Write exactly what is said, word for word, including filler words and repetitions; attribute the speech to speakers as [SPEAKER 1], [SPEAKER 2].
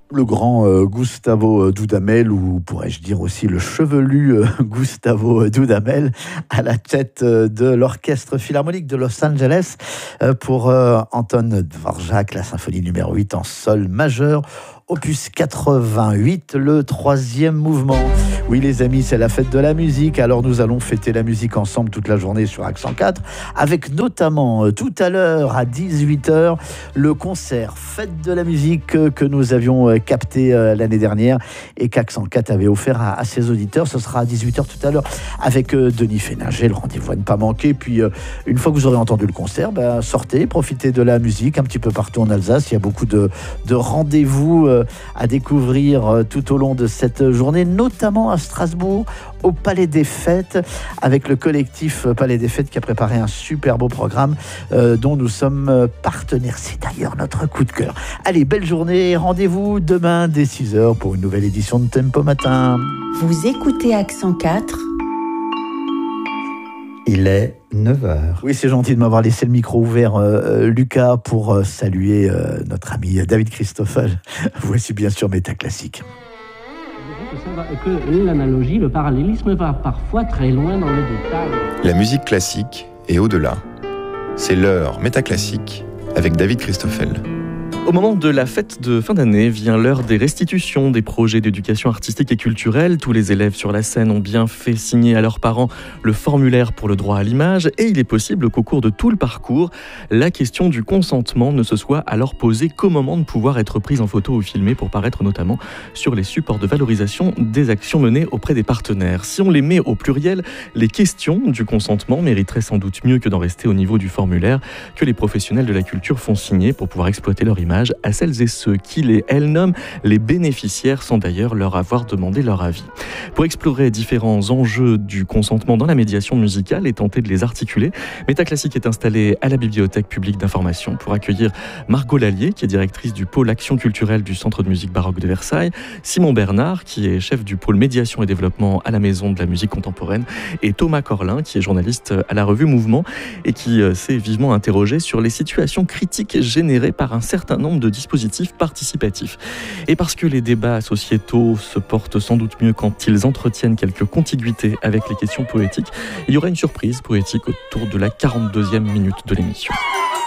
[SPEAKER 1] Le grand euh, Gustavo Dudamel, ou pourrais-je dire aussi le chevelu euh, Gustavo Dudamel, à la tête euh, de l'Orchestre Philharmonique de Los Angeles euh, pour euh, Anton Dvorak, la symphonie numéro huit en sol majeur, opus quatre-vingt-huit, le troisième mouvement. Oui les amis, c'est la fête de la musique, alors nous allons fêter la musique ensemble toute la journée sur Accent quatre, avec notamment euh, tout à l'heure à dix-huit heures, le concert Fête de la musique euh, que nous avions euh, capté euh, l'année dernière et qu'Accent quatre avait offert à, à ses auditeurs. Ce sera à dix-huit heures tout à l'heure avec euh, Denis Féninger, le rendez-vous à ne pas manquer. Puis euh, une fois que vous aurez entendu le concert, ben, sortez, profitez de la musique un petit peu partout en Alsace. Il y a beaucoup de, de rendez-vous euh, à découvrir euh, tout au long de cette journée, notamment à Strasbourg, au Palais des Fêtes, avec le collectif Palais des Fêtes qui a préparé un super beau programme euh, dont nous sommes partenaires. C'est d'ailleurs notre coup de cœur. Allez, belle journée, rendez-vous demain dès six heures pour une nouvelle édition de Tempo Matin.
[SPEAKER 2] Vous écoutez Accent quatre.
[SPEAKER 3] Il est neuf heures.
[SPEAKER 1] Oui, c'est gentil de m'avoir laissé le micro ouvert, euh, Lucas, pour euh, saluer euh, notre ami David Christoffel. Voici bien sûr Métaclassique.
[SPEAKER 4] Que l'analogie, le parallélisme va parfois très loin dans les détails.
[SPEAKER 5] La musique classique est au-delà. C'est l'heure métaclassique avec David Christoffel.
[SPEAKER 6] Au moment de la fête de fin d'année vient l'heure des restitutions des projets d'éducation artistique et culturelle. Tous les élèves sur la scène ont bien fait signer à leurs parents le formulaire pour le droit à l'image et il est possible qu'au cours de tout le parcours, la question du consentement ne se soit alors posée qu'au moment de pouvoir être prise en photo ou filmée pour paraître notamment sur les supports de valorisation des actions menées auprès des partenaires. Si on les met au pluriel, les questions du consentement mériteraient sans doute mieux que d'en rester au niveau du formulaire que les professionnels de la culture font signer pour pouvoir exploiter leur image à celles et ceux qui les, elles nomment les bénéficiaires sans d'ailleurs leur avoir demandé leur avis. Pour explorer différents enjeux du consentement dans la médiation musicale et tenter de les articuler, Métaclassique est installé à la Bibliothèque publique d'information pour accueillir Margot Lallier, qui est directrice du pôle action culturelle du Centre de musique baroque de Versailles, Simon Bernard, qui est chef du pôle médiation et développement à la Maison de la musique contemporaine, et Thomas Corlin, qui est journaliste à la revue Mouvement et qui s'est vivement interrogé sur les situations critiques générées par un certain nombre de dispositifs participatifs. Et parce que les débats sociétaux se portent sans doute mieux quand ils entretiennent quelques contiguïtés avec les questions poétiques, il y aura une surprise poétique autour de la quarante-deuxième minute de l'émission.